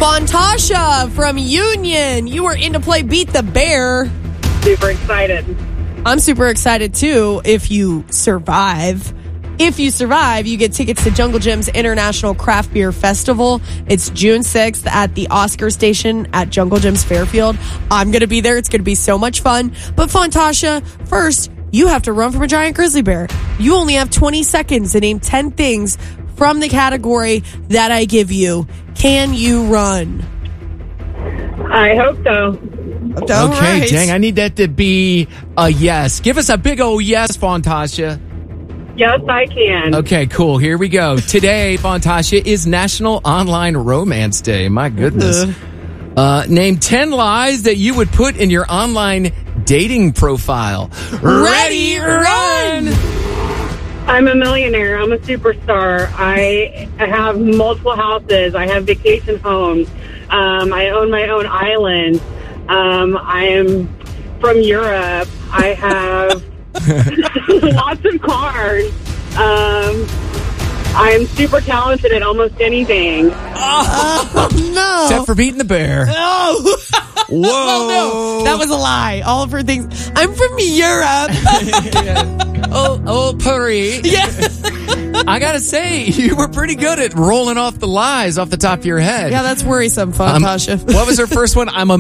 Fontasha from Union, you are in to play Beat the Bear. Super excited. I'm super excited, too, if you survive. If you survive, you get tickets to Jungle Gym's International Craft Beer Festival. It's June 6th at the Oscar Station at Jungle Gym's Fairfield. I'm going to be there. It's going to be so much fun. But Fontasha, first, you have to run from a giant grizzly bear. You only have 20 seconds to name 10 things from the category that I give you. Can you run? I hope so. All Okay, right. dang, I need that to be a yes. Give us a big old yes, Fontasha. Yes, I can. Okay, cool. Here we go. Today, Fontasha, is National Online Romance Day. My goodness. Name 10 lies that you would put in your online dating profile. Ready, run! I'm a millionaire. I'm a superstar. I have multiple houses. I have vacation homes. I own my own island. I am from Europe. I have lots of cars. I am super talented at almost anything. Oh, no. Except for beating the bear. Oh. Whoa. Oh, no. That was a lie. All of her things. I'm from Europe. Oh, Paris. Yeah. I gotta say, you were pretty good at rolling off the lies off the top of your head. Yeah, that's worrisome, Fontasha. What was her first one? I'm a